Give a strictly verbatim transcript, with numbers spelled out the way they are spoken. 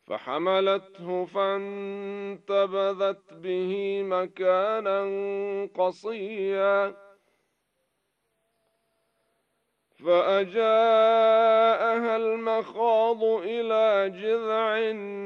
فحملته فانتبذت به مكانا قصيا فأجاءها المخاض إلى جذع